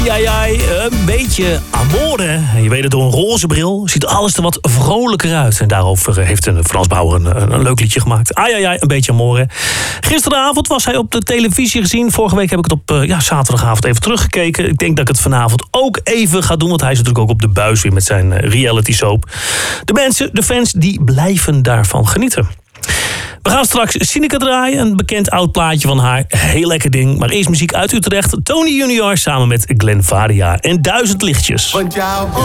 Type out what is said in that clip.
Ai, een beetje amore. Je weet het, door een roze bril ziet alles er wat vrolijker uit. En daarover heeft een Frans Bauer een leuk liedje gemaakt. Ai, een beetje amore. Gisteravond was hij op de televisie gezien. Vorige week heb ik het op zaterdagavond even teruggekeken. Ik denk dat ik het vanavond ook even ga doen. Want hij is natuurlijk ook op de buis weer met zijn reality soap. De fans, die blijven daarvan genieten. We gaan straks Sineke draaien, een bekend oud plaatje van haar. Heel lekker ding, maar eerst muziek uit Utrecht. Tony Junior samen met Glenn Varia en 1000 lichtjes. Want jou